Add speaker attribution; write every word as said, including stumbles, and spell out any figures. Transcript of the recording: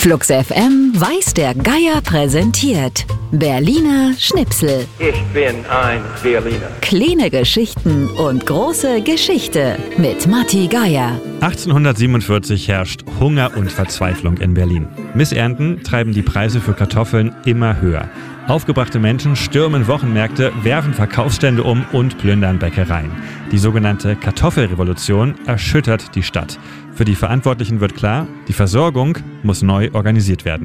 Speaker 1: Flux F M weiß der Geier präsentiert Berliner Schnipsel.
Speaker 2: Ich bin ein Berliner.
Speaker 1: Kleine Geschichten und große Geschichte mit Matti Geier.
Speaker 3: achtzehnhundertsiebenundvierzig herrscht Hunger und Verzweiflung in Berlin. Missernten treiben die Preise für Kartoffeln immer höher. Aufgebrachte Menschen stürmen Wochenmärkte, werfen Verkaufsstände um und plündern Bäckereien. Die sogenannte Kartoffelrevolution erschüttert die Stadt. Für die Verantwortlichen wird klar, die Versorgung muss neu organisiert werden.